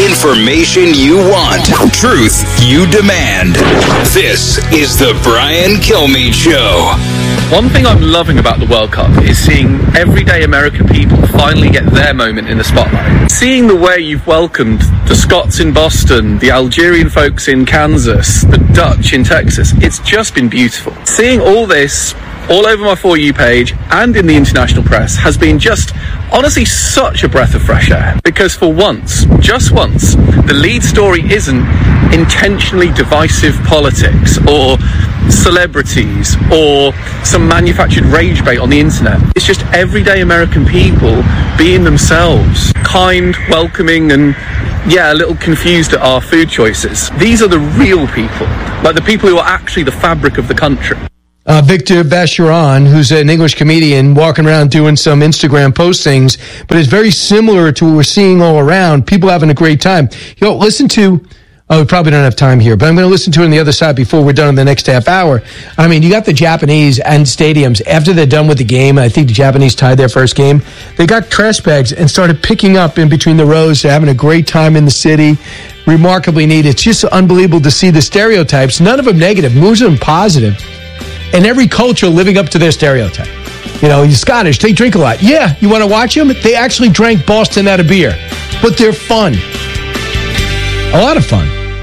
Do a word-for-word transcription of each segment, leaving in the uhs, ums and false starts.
Information you want. Truth you demand. This is the Brian Kilmeade Show. One thing I'm loving about the World Cup is seeing everyday American people finally get their moment in the spotlight. Seeing the way you've welcomed the Scots in Boston, the Algerian folks in Kansas, the Dutch in Texas, it's just been beautiful. Seeing all this all over my For You page and in the international press has been just honestly such a breath of fresh air, because for once, just once, the lead story isn't intentionally divisive politics or celebrities or some manufactured rage bait on the internet. It's just everyday American people being themselves, kind, welcoming, and yeah, a little confused at our food choices. These are the real people, like the people who are actually the fabric of the country. Uh, Victor Bacheron, who's an English comedian, walking around doing some Instagram postings, but it's very similar to what we're seeing all around. People having a great time. You know, listen to, oh, we probably don't have time here, but I'm going to listen to it on the other side before we're done in the next half hour. I mean, you got the Japanese and stadiums. After they're done with the game, I think the Japanese tied their first game, they got trash bags and started picking up in between the rows. They're having a great time in the city. Remarkably neat. It's just unbelievable to see the stereotypes, none of them negative, most of them positive. And every culture living up to their stereotype. You know, you're Scottish, they drink a lot. Yeah, you want to watch them? They actually drank Boston out of beer. But they're fun. A lot of fun.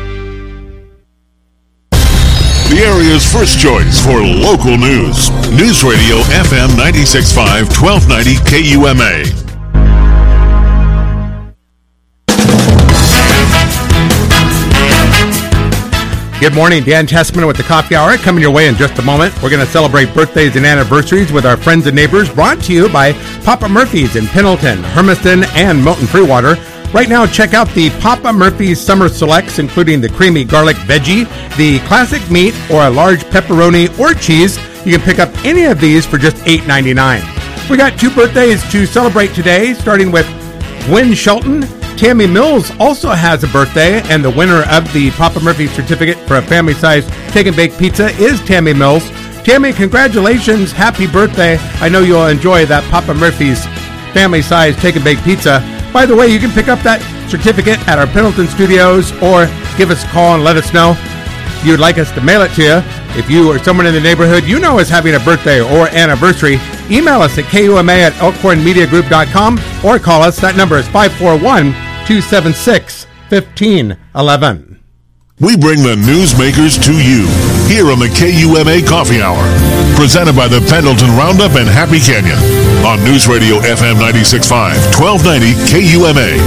The area's first choice for local news. News Radio F M ninety-six point five, twelve ninety K U M A. Good morning, Dan Tessman with the Coffee Hour. Coming your way in just a moment. We're going to celebrate birthdays and anniversaries with our friends and neighbors, brought to you by Papa Murphy's in Pendleton, Hermiston, and Milton Freewater. Right now, check out the Papa Murphy's Summer Selects, including the creamy garlic veggie, the classic meat, or a large pepperoni or cheese. You can pick up any of these for just eight ninety-nine. We got two birthdays to celebrate today, starting with Gwen Shelton. Tammy Mills also has a birthday, and the winner of the Papa Murphy certificate for a family-sized take and bake pizza is Tammy Mills. Tammy, congratulations. Happy birthday. I know you'll enjoy that Papa Murphy's family-sized take and bake pizza. By the way, you can pick up that certificate at our Pendleton studios or give us a call and let us know if you'd like us to mail it to you. If you or someone in the neighborhood you know is having a birthday or anniversary, email us at K U M A at elkhorn media group dot com or call us. That number is five four one, two seven six, one five one one. We bring the newsmakers to you here on the K U M A Coffee Hour, presented by the Pendleton Roundup and Happy Canyon on News Radio F M ninety-six point five, twelve ninety K U M A.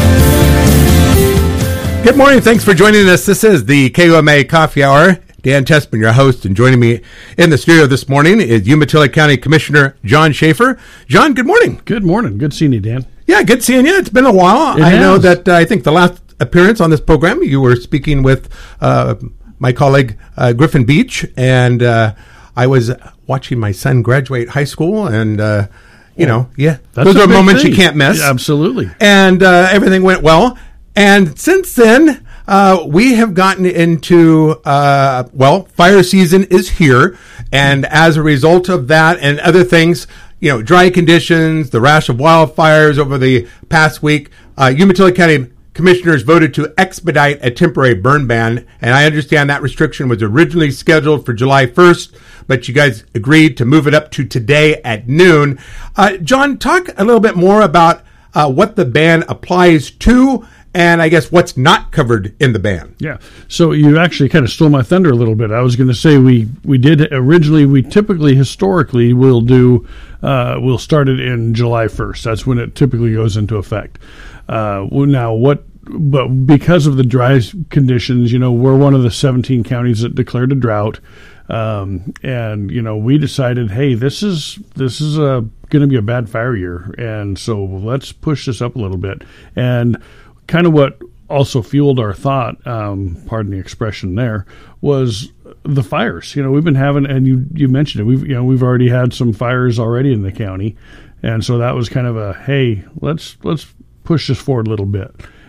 Good morning. Thanks for joining us. This is the K U M A Coffee Hour. Dan Tessman, your host, and joining me in the studio this morning is Umatilla County Commissioner John Schaefer. John, good morning. Good morning. Good seeing you, Dan. Yeah, good seeing you. It's been a while. It I has. know that uh, I think the last appearance on this program, you were speaking with uh, my colleague uh, Griffin Beach, and uh, I was watching my son graduate high school, and uh, you well, know, yeah, those are big moments thing. You can't miss. Yeah, absolutely. And uh, everything went well. And since then, uh, we have gotten into, uh, well, fire season is here. And as a result of that and other things, you know, dry conditions, the rash of wildfires over the past week, uh, Umatilla County commissioners voted to expedite a temporary burn ban. And I understand that restriction was originally scheduled for July first, but you guys agreed to move it up to today at noon. Uh, John, talk a little bit more about uh, what the ban applies to, and I guess what's not covered in the ban. Yeah. So you actually kind of stole my thunder a little bit. I was going to say we, we did originally, we typically historically will do, uh, we'll start it in July first. That's when it typically goes into effect. Uh, well, now what, but because of the dry conditions, you know, we're one of the seventeen counties that declared a drought. Um, and, you know, we decided, hey, this is, this is a, going to be a bad fire year. And so let's push this up a little bit. And kind of what also fueled our thought, um, pardon the expression there, was the fires. You know, we've been having, and you, you mentioned it, we've, you know, we've already had some fires already in the county. And so that was kind of a, hey, let's, let's push this forward a little bit.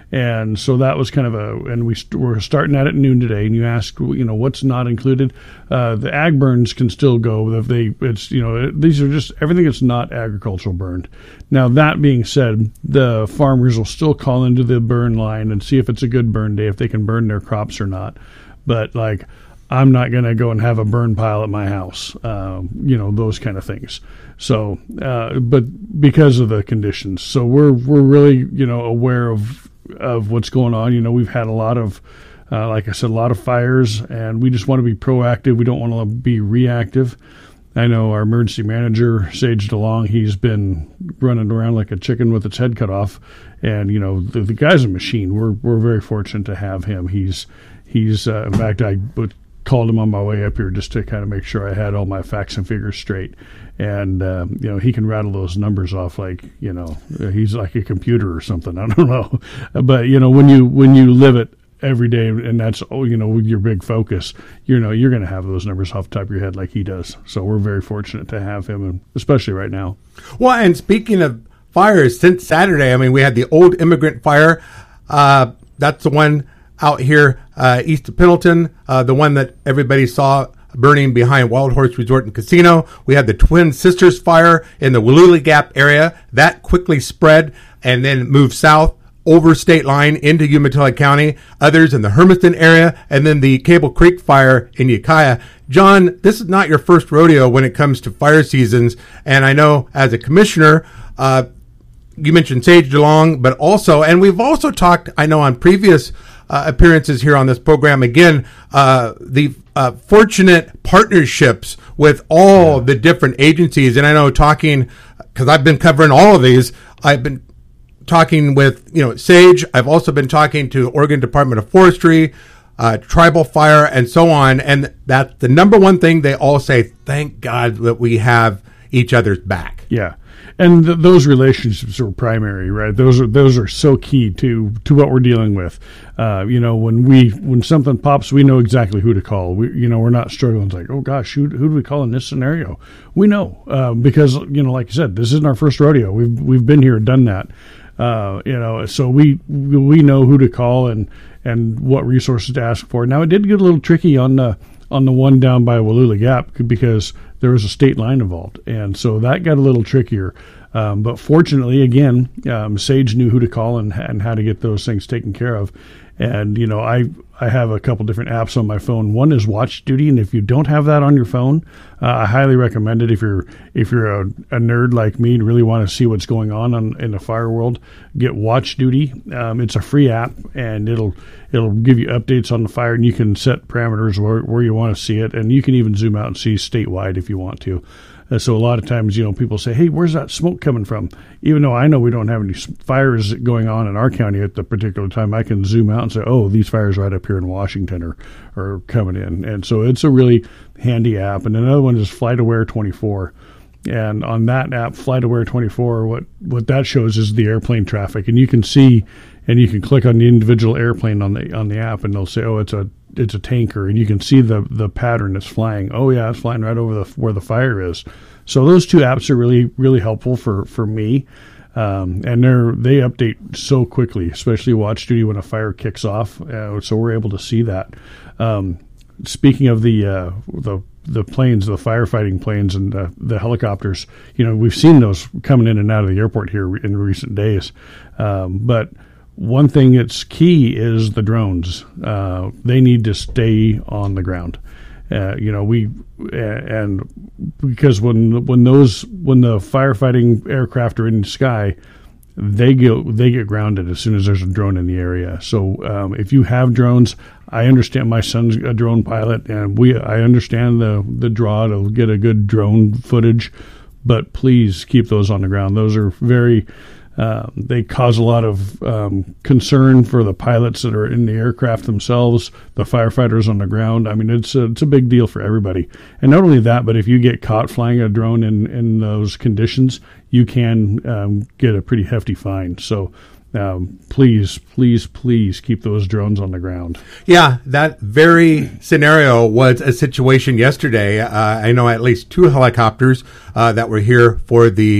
And so that was kind of a, and we st- we're starting at at noon today. And you asked, you know, what's not included? Uh, the ag burns can still go if they, it's, you know, these are just everything that's not agricultural burned. Now, that being said, the farmers will still call into the burn line and see if it's a good burn day, if they can burn their crops or not. But like, I'm not going to go and have a burn pile at my house, um, you know, those kind of things. So, uh, but because of the conditions, so we're we're really, you know, aware of of what's going on. You know, we've had a lot of, uh, like I said, a lot of fires, and we just want to be proactive. We don't want to be reactive. I know our emergency manager, Sage DeLong, he's been running around like a chicken with its head cut off, and you know, the, the guy's a machine. We're we're very fortunate to have him. He's he's uh, in fact, I called him on my way up here just to kind of make sure I had all my facts and figures straight. And, um, you know, he can rattle those numbers off like, you know, he's like a computer or something. I don't know. But, you know, when you when you live it every day and that's, oh, you know, your big focus, you know, you're going to have those numbers off the top of your head like he does. So we're very fortunate to have him, and especially right now. Well, and speaking of fires, since Saturday, I mean, we had the old immigrant fire. Uh, that's the one out here uh, east of Pendleton, uh, the one that everybody saw burning behind Wild Horse Resort and Casino. We had the Twin Sisters fire in the Wallula Gap area. That quickly spread and then moved south over state line into Umatilla County. Others in the Hermiston area, and then the Cable Creek fire in Ukiah. John, this is not your first rodeo when it comes to fire seasons, and I know as a commissioner, uh, you mentioned Sage DeLong, but also, and we've also talked, I know on previous Uh, appearances here on this program, again, uh, the uh, fortunate partnerships with all yeah. the different agencies. And I know talking, because I've been covering all of these, I've been talking with, you know, Sage. I've also been talking to Oregon Department of Forestry, uh, Tribal Fire, and so on. And that's the number one thing they all say, thank God that we have each other's back. Yeah. And th- those relationships are primary, right? Those are those are so key to, to what we're dealing with. Uh, you know, when we when something pops, we know exactly who to call. We, you know, we're not struggling. It's like, oh gosh, who who do we call in this scenario? We know uh, because you know, like I said, this isn't our first rodeo. We've we've been here, done that. Uh, you know, so we we know who to call and and what resources to ask for. Now, it did get a little tricky on the on the one down by Wallula Gap because there was a state line involved, and so that got a little trickier. Um, but fortunately, again, um, Sage knew who to call and, and how to get those things taken care of. And, you know, I, I have a couple different apps on my phone. One is Watch Duty, and if you don't have that on your phone, uh, I highly recommend it. If you're if you're a, a nerd like me and really want to see what's going on, on in the fire world, get Watch Duty. Um, it's a free app, and it'll it'll give you updates on the fire, and you can set parameters where, where you want to see it, and you can even zoom out and see statewide if you want to. Uh, so a lot of times, you know, people say, hey, where's that smoke coming from? Even though I know we don't have any fires going on in our county at the particular time, I can zoom out and say, oh, these fires right up here in Washington are, are coming in. And so it's a really handy app. And another one is FlightAware twenty-four. And on that app, FlightAware twenty-four, what, what that shows is the airplane traffic. And you can see, and you can click on the individual airplane on the on the app, and they'll say, oh, it's a it's a tanker, and you can see the the pattern that's flying. Oh yeah, it's flying right over the where the fire is. So those two apps are really really helpful for for me, um, and they're they update so quickly, especially Watch Duty when a fire kicks off. Uh, so we're able to see that. Um, speaking of the uh, the the planes, the firefighting planes, and the, the helicopters, you know, we've seen those coming in and out of the airport here in recent days, um, but. One thing that's key is the drones. Uh, they need to stay on the ground. Uh, you know, we uh, and because when when those when the firefighting aircraft are in the sky, they go they get grounded as soon as there's a drone in the area. So um, if you have drones, I understand. My son's a drone pilot, and we I understand the the draw to get a good drone footage, but please keep those on the ground. Those are very Uh, they cause a lot of um, concern for the pilots that are in the aircraft themselves, the firefighters on the ground. I mean, it's a, it's a big deal for everybody. And not only that, but if you get caught flying a drone in, in those conditions, you can um, get a pretty hefty fine. So um, please, please, please keep those drones on the ground. Yeah, that very scenario was a situation yesterday. Uh, I know at least two helicopters uh, that were here for the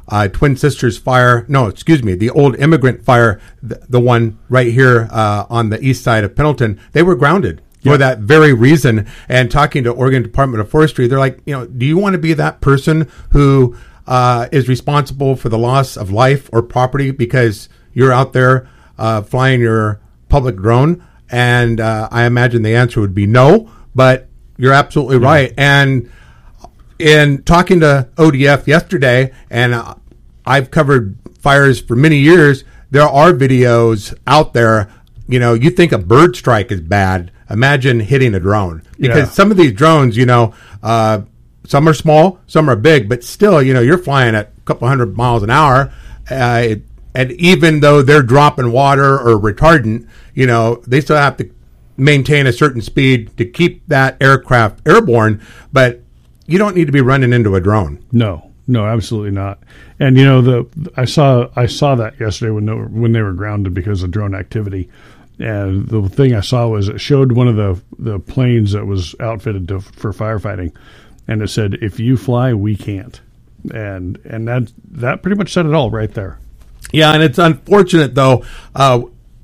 uh, Twin Sisters fire. No, excuse me, the old immigrant fire, the, the one right here uh, on the east side of Pendleton. They were grounded for yep. that very reason. And talking to Oregon Department of Forestry, they're like, you know, do you want to be that person who uh, is responsible for the loss of life or property because you're out there uh, flying your public drone? And uh, I imagine the answer would be no, but you're absolutely yeah. right. And in talking to O D F yesterday, and uh, I've covered fires for many years, there are videos out there. You know, you think a bird strike is bad. Imagine hitting a drone. Because yeah. some of these drones, you know, uh, some are small, some are big, but still, you know, you're flying at a couple hundred miles an hour. Uh, it, and even though they're dropping water or retardant, you know, they still have to maintain a certain speed to keep that aircraft airborne. But you don't need to be running into a drone. No, no, absolutely not. And you know, the I saw I saw that yesterday when they were, when they were grounded because of drone activity. And the thing I saw was it showed one of the, the planes that was outfitted to, for firefighting, and it said, "If you fly, we can't." And and that that pretty much said it all right there. Yeah, and it's unfortunate though, uh,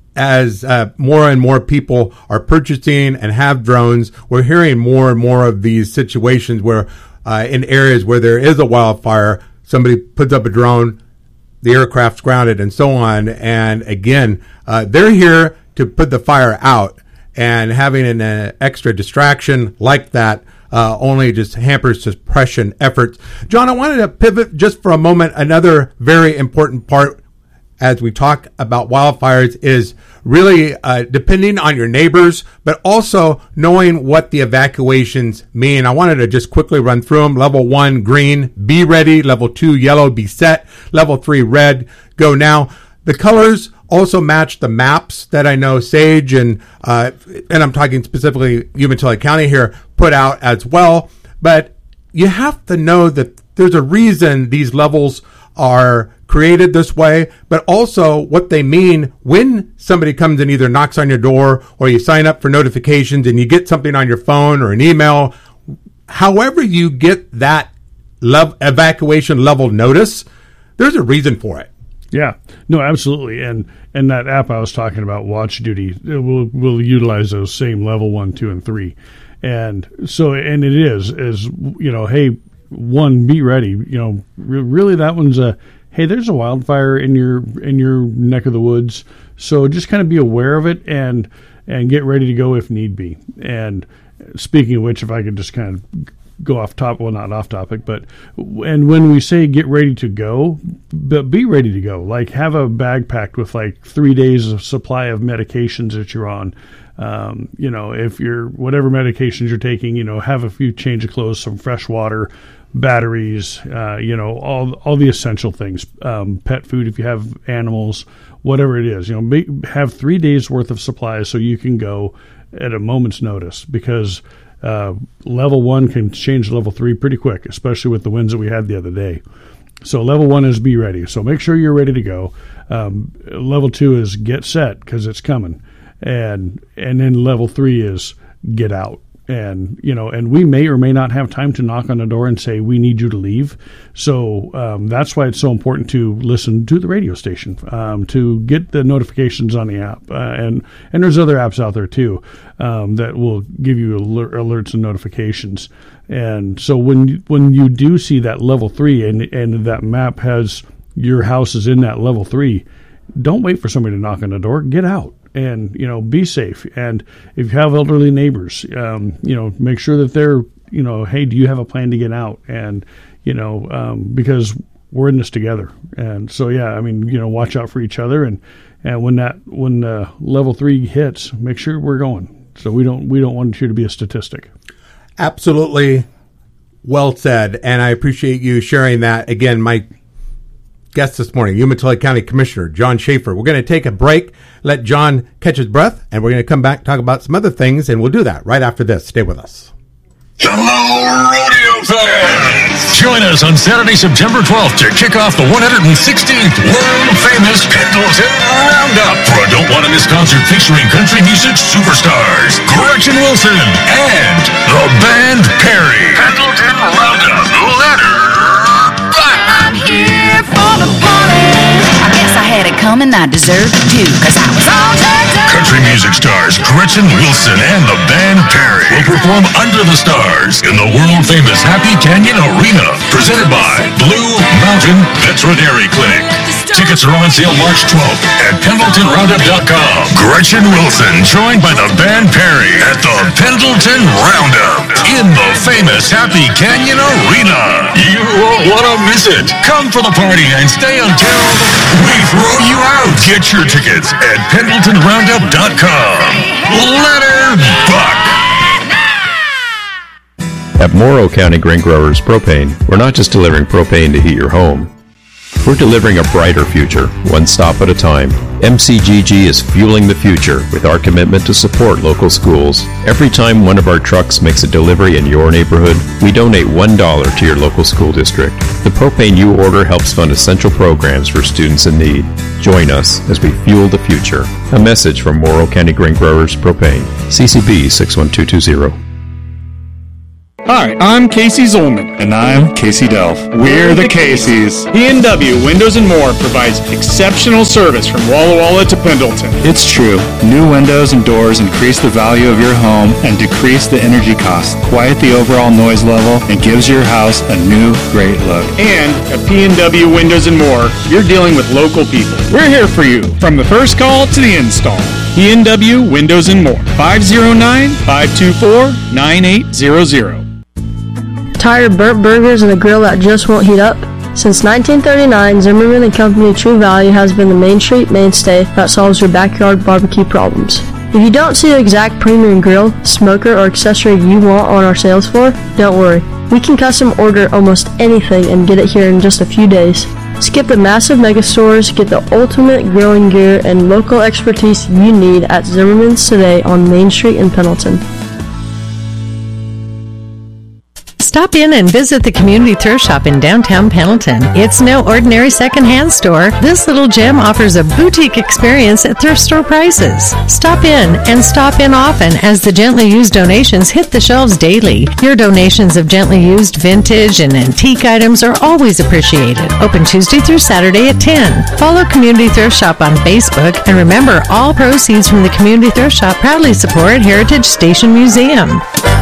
as uh, more and more people are purchasing and have drones, we're hearing more and more of these situations where, uh, in areas where there is a wildfire, somebody puts up a drone, the aircraft's grounded, and so on. And again, uh, they're here to put the fire out, and having an uh, extra distraction like that uh, only just hampers suppression efforts. John, I wanted to pivot just for a moment. Another very important part as we talk about wildfires is really uh, depending on your neighbors, but also knowing what the evacuations mean. I wanted to just quickly run through them. Level one, green, be ready. Level two, yellow, be set. Level three, red, go now. The colors also match the maps that I know Sage and uh, and I'm talking specifically Umatilla County here put out as well. But you have to know that there's a reason these levels are created this way, but also what they mean when somebody comes and either knocks on your door or you sign up for notifications and you get something on your phone or an email. However you get that lev- evacuation level notice, there's a reason for it. Yeah, no, absolutely. And and that app I was talking about, Watch Duty, it will will utilize those same level one, two, and three. And so, and it is, is, you know, hey, one, be ready. You know, re- really that one's a, hey, there's a wildfire in your in your neck of the woods. So just kind of be aware of it and and get ready to go if need be. And speaking of which, if I could just kind of go off top, well, not off topic, but and when we say get ready to go, but be ready to go. Like have a bag packed with like three days of supply of medications that you're on. Um, you know, if you're whatever medications you're taking, you know, have a few change of clothes, some fresh water, batteries, uh, you know, all all the essential things. Um, pet food if you have animals, whatever it is. You know, be, have three days worth of supplies so you can go at a moment's notice because. Uh, level one can change to level three pretty quick, especially with the winds that we had the other day. So level one is be ready. So make sure you're ready to go. Um, level two is get set because it's coming. And and then level three is get out. And, you know, and we may or may not have time to knock on the door and say, we need you to leave. So um, that's why it's so important to listen to the radio station, um, to get the notifications on the app. Uh, and, and there's other apps out there too um, that will give you alert, alerts and notifications. And so when, when you do see that level three and, and that map has your house is in that level three, don't wait for somebody to knock on the door. Get out. And, you know, be safe. And if you have elderly neighbors, um, you know, make sure that they're, you know, hey, do you have a plan to get out? And, you know, um, because we're in this together. And so, yeah, I mean, you know, watch out for each other. And, and when that, when uh, level three hits, make sure we're going. So we don't, we don't want you to be a statistic. Absolutely. Well said. And I appreciate you sharing that. Again, my guest this morning, Umatilla County Commissioner John Schaefer. We're going to take a break, let John catch his breath, and we're going to come back, talk about some other things, and we'll do that right after this. Stay with us. Hello, rodeo fans! Join us on Saturday, September twelfth to kick off the one hundred sixteenth world-famous Pendleton Roundup for a Don't Want to Miss concert featuring country music superstars Gretchen Wilson and the band Perry. Pendleton Roundup, letter I'm here for the party. I guess I had it coming, I deserved it too, cause I was all turned up. Country music stars Gretchen Wilson and the band Perry will perform Under the Stars in the world-famous Happy Canyon Arena, presented by Blue Mountain Veterinary Clinic. Tickets are on sale March twelfth at Pendleton Roundup dot com. Gretchen Wilson, joined by the band Perry at the Pendleton Roundup in the famous Happy Canyon Arena. You won't want to miss it. Come for the party and stay until we throw you out. Get your tickets at Pendleton Roundup dot com. Let her buck. At Morrow County Grain Growers Propane, we're not just delivering propane to heat your home. We're delivering a brighter future, one stop at a time. M C G G is fueling the future with our commitment to support local schools. Every time one of our trucks makes a delivery in your neighborhood, we donate one dollar to your local school district. The propane you order helps fund essential programs for students in need. Join us as we fuel the future. A message from Morrow County Grain Growers Propane. C C B six one two two zero. Hi, I'm Casey Zolman. And I'm Casey Delph. We're the Caseys. P and W Windows and More provides exceptional service from Walla Walla to Pendleton. It's true. New windows and doors increase the value of your home and decrease the energy costs, quiet the overall noise level, and gives your house a new, great look. And at P and W Windows and More, you're dealing with local people. We're here for you, from the first call to the install. P and W Windows and More. five oh nine, five two four, nine eight zero zero. Tired of burnt burgers and a grill that just won't heat up? Since nineteen thirty-nine, Zimmerman and Company True Value has been the Main Street mainstay that solves your backyard barbecue problems. If you don't see the exact premium grill, smoker, or accessory you want on our sales floor, don't worry. We can custom order almost anything and get it here in just a few days. Skip the massive mega stores, get the ultimate grilling gear and local expertise you need at Zimmerman's today on Main Street in Pendleton. Stop in and visit the Community Thrift Shop in downtown Pendleton. It's no ordinary secondhand store. This little gem offers a boutique experience at thrift store prices. Stop in and stop in often as the gently used donations hit the shelves daily. Your donations of gently used vintage and antique items are always appreciated. Open Tuesday through Saturday at ten. Follow Community Thrift Shop on Facebook, and remember, all proceeds from the Community Thrift Shop proudly support Heritage Station Museum.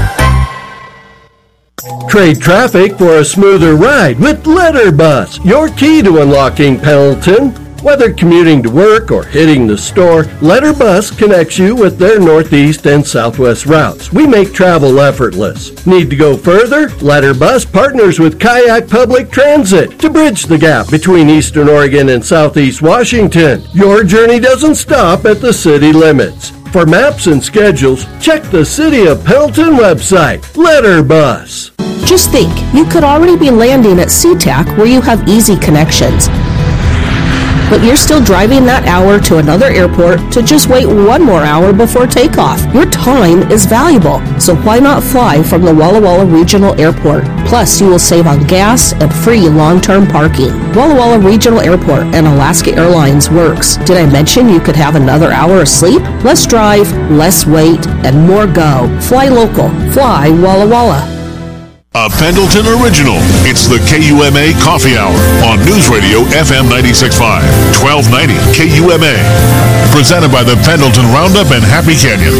Trade traffic for a smoother ride with Letterbus, your key to unlocking Pendleton. Whether commuting to work or hitting the store, Letterbus connects you with their northeast and southwest routes. We make travel effortless. Need to go further? Letterbus partners with Kayak Public Transit to bridge the gap between Eastern Oregon and Southeast Washington. Your journey doesn't stop at the city limits. For maps and schedules, check the City of Pendleton website, Letterbus. Just think, you could already be landing at SeaTac where you have easy connections. But you're still driving that hour to another airport to just wait one more hour before takeoff. Your time is valuable, so why not fly from the Walla Walla Regional Airport? Plus, you will save on gas and free long-term parking. Walla Walla Regional Airport and Alaska Airlines works. Did I mention you could have another hour of sleep? Less drive, less wait, and more go. Fly local. Fly Walla Walla. A Pendleton original. It's the K U M A Coffee Hour on News Radio F M ninety-six point five, twelve ninety K U M A. Presented by the Pendleton Roundup and Happy Canyon.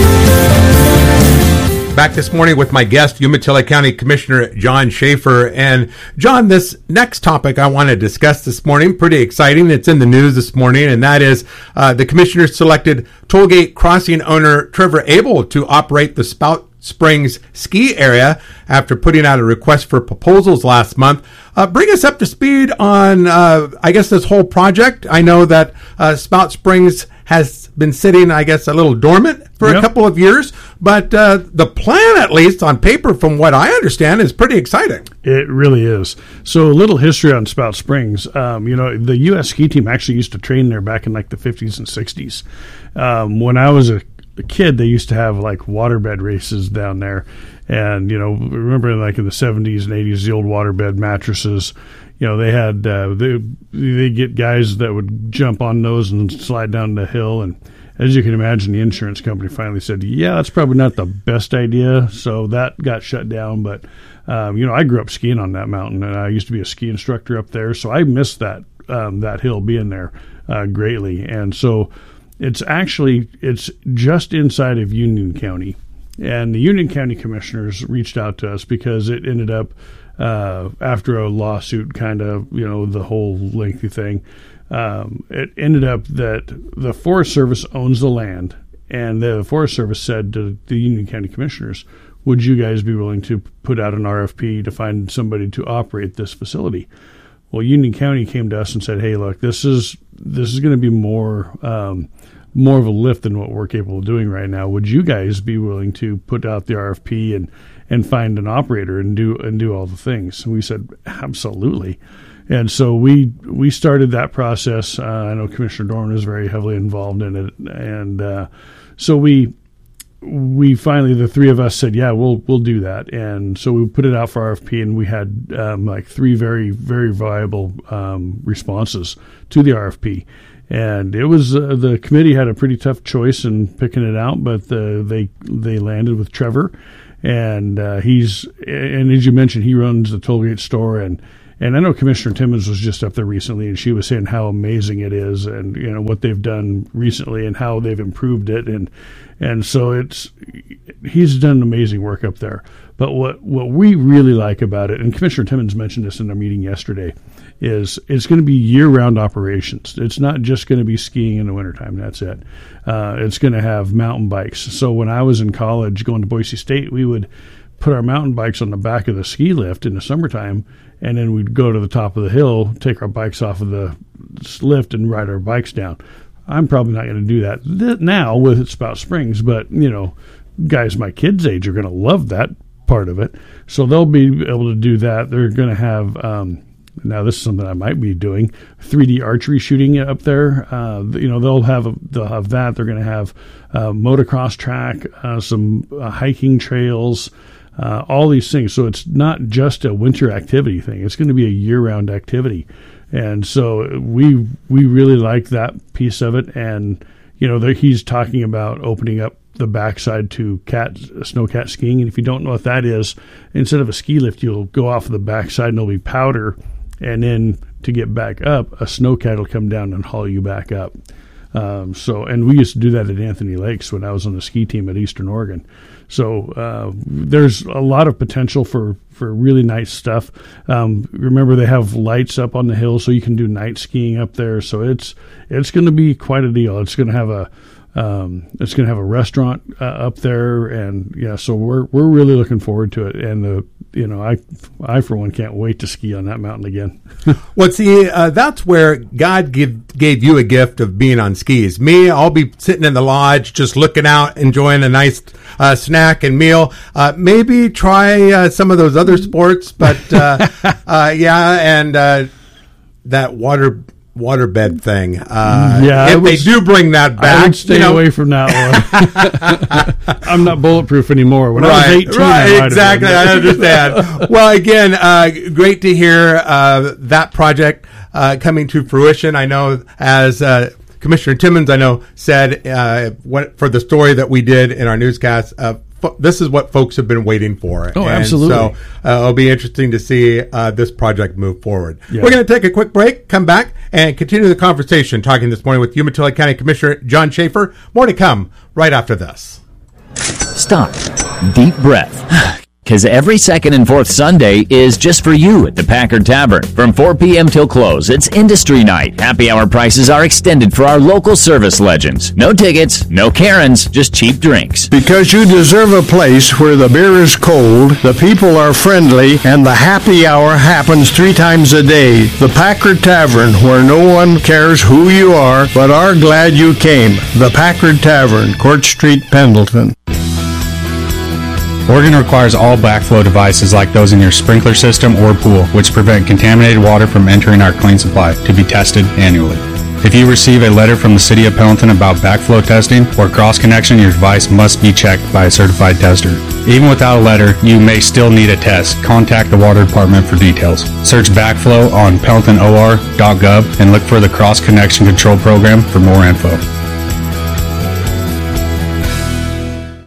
Back this morning with my guest, Umatilla County Commissioner John Schaefer. And John, this next topic I want to discuss this morning, pretty exciting. It's in the news this morning, and that is uh, the commissioner selected Tollgate Crossing owner Trevor Abel to operate the Spout Springs ski area after putting out a request for proposals last month. Uh, bring us up to speed on, uh, I guess, this whole project. I know that uh, Spout Springs has been sitting, I guess, a little dormant for yep. a couple of years, but uh, the plan, at least on paper, from what I understand, is pretty exciting. It really is. So a little history on Spout Springs. Um, you know, the U S ski team actually used to train there back in like the fifties and sixties. Um, when I was a The kid, they used to have like waterbed races down there, and you know, remember like in the seventies and eighties, the old waterbed mattresses. You know, they had uh, they they get guys that would jump on those and slide down the hill, and as you can imagine, the insurance company finally said, "Yeah, that's probably not the best idea," so that got shut down. But um, you know, I grew up skiing on that mountain, and I used to be a ski instructor up there, so I missed that um, that hill being there uh, greatly. And so it's actually, it's just inside of Union County. And the Union County commissioners reached out to us because it ended up, uh, after a lawsuit, kind of, you know, the whole lengthy thing, um, it ended up that the Forest Service owns the land, and the Forest Service said to the Union County commissioners, would you guys be willing to put out an R F P to find somebody to operate this facility? Well, Union County came to us and said, hey, look, this is this is going to be more um, more of a lift than what we're capable of doing right now. Would you guys be willing to put out the R F P and, and find an operator and do and do all the things? And we said, absolutely. And so we we started that process. Uh, I know Commissioner Dorman was very heavily involved in it. And uh, so we we finally, the three of us said, yeah, we'll we'll do that. And so we put it out for R F P, and we had um, like three very, very viable um, responses to the R F P. And it was uh, the committee had a pretty tough choice in picking it out, but uh, they they landed with Trevor, and uh, he's and as you mentioned, he runs the Tollgate store, and and I know Commissioner Timmons was just up there recently, and she was saying how amazing it is, and you know what they've done recently and how they've improved it, and and so it's he's done amazing work up there. But what what we really like about it, and Commissioner Timmons mentioned this in our meeting yesterday, is it's going to be year-round operations. It's not just going to be skiing in the wintertime. That's it. Uh, it's going to have mountain bikes. So when I was in college going to Boise State, we would put our mountain bikes on the back of the ski lift in the summertime, and then we'd go to the top of the hill, take our bikes off of the lift, and ride our bikes down. I'm probably not going to do that th- now with Spout Springs, but, you know, guys my kids' age are going to love that part of it. So they'll be able to do that. They're going to have... Um, Now, this is something I might be doing, three D archery shooting up there. Uh, you know, they'll have a, they'll have that. They're going to have a motocross track, uh, some uh, hiking trails, uh, all these things. So it's not just a winter activity thing. It's going to be a year-round activity. And so we we really like that piece of it. And, you know, there, he's talking about opening up the backside to cat snowcat skiing. And if you don't know what that is, instead of a ski lift, you'll go off of the backside and there'll be powder. And then to get back up, a snowcat will come down and haul you back up. Um, so, and we used to do that at Anthony Lakes when I was on the ski team at Eastern Oregon. So uh, there's a lot of potential for, for really nice stuff. Um, remember, they have lights up on the hill, so you can do night skiing up there. So it's it's going to be quite a deal. It's going to have a Um, it's going to have a restaurant uh, up there, and yeah, so we're we're really looking forward to it. And the you know, I I for one can't wait to ski on that mountain again. Well, see, uh, that's where God give, gave you a gift of being on skis. Me, I'll be sitting in the lodge, just looking out, enjoying a nice uh, snack and meal. Uh, maybe try uh, some of those other sports, but uh, uh, yeah, and uh, that water. waterbed thing. Uh, yeah, if would, they do bring that back, I would stay you know. away from that one. I'm not bulletproof anymore. When right, I was eighteen, right, I exactly. I understand. Well, again, uh, great to hear uh, that project uh, coming to fruition. I know as uh, Commissioner Timmons, I know, said uh, what, for the story that we did in our newscast, uh, this is what folks have been waiting for. Oh, and absolutely. So uh, it'll be interesting to see uh, this project move forward. Yeah. We're going to take a quick break, come back, and continue the conversation, talking this morning with Umatilla County Commissioner John Schaefer. More to come right after this. Stop. Deep breath. Because every second and fourth Sunday is just for you at the Packard Tavern. From four p.m. till close, it's industry night. Happy hour prices are extended for our local service legends. No tickets, no Karens, just cheap drinks. Because you deserve a place where the beer is cold, the people are friendly, and the happy hour happens three times a day. The Packard Tavern, where no one cares who you are, but are glad you came. The Packard Tavern, Court Street, Pendleton. Oregon requires all backflow devices like those in your sprinkler system or pool, which prevent contaminated water from entering our clean supply, to be tested annually. If you receive a letter from the City of Pendleton about backflow testing or cross-connection, your device must be checked by a certified tester. Even without a letter, you may still need a test. Contact the Water Department for details. Search backflow on pendleton o r dot gov and look for the Cross-Connection Control Program for more info.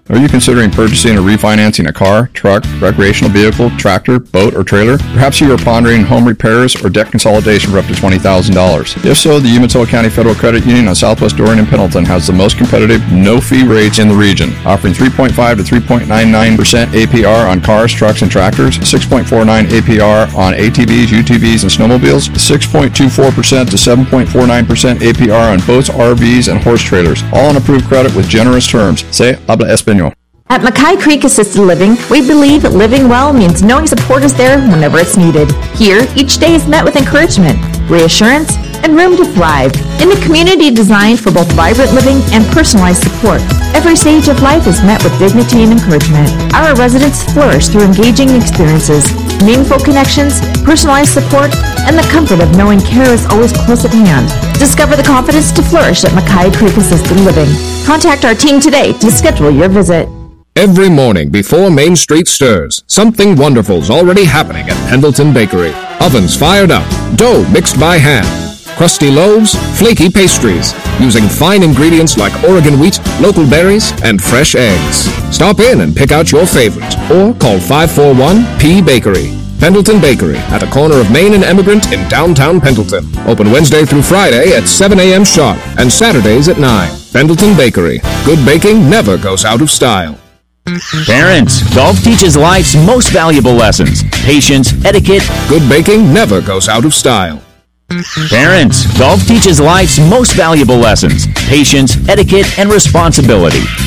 Are you considering purchasing or refinancing a car, truck, recreational vehicle, tractor, boat, or trailer? Perhaps you are pondering home repairs or debt consolidation for up to twenty thousand dollars. If so, the Umatilla County Federal Credit Union on Southwest Dorian and Pendleton has the most competitive, no-fee rates in the region, offering three point five to three point nine nine percent A P R on cars, trucks, and tractors, six point four nine A P R on A T Vs, U T Vs, and snowmobiles, six point two four percent to seven point four nine percent A P R on boats, R Vs, and horse trailers, all on approved credit with generous terms. Say habla español. At Mackay Creek Assisted Living, we believe that living well means knowing support is there whenever it's needed. Here, each day is met with encouragement, reassurance, and room to thrive. In a community designed for both vibrant living and personalized support, every stage of life is met with dignity and encouragement. Our residents flourish through engaging experiences, meaningful connections, personalized support, and the comfort of knowing care is always close at hand. Discover the confidence to flourish at Mackay Creek Assisted Living. Contact our team today to schedule your visit. Every morning before Main Street stirs, something wonderful's already happening at Pendleton Bakery. Ovens fired up, dough mixed by hand, crusty loaves, flaky pastries, using fine ingredients like Oregon wheat, local berries, and fresh eggs. Stop in and pick out your favorite, or call five four one P Bakery. Pendleton Bakery, at the corner of Main and Emigrant in downtown Pendleton. Open Wednesday through Friday at seven a.m. sharp and Saturdays at nine. Pendleton Bakery. Good baking never goes out of style. Parents, golf teaches life's most valuable lessons. Patience, etiquette. Good baking never goes out of style. Parents, golf teaches life's most valuable lessons. Patience, etiquette, and responsibility.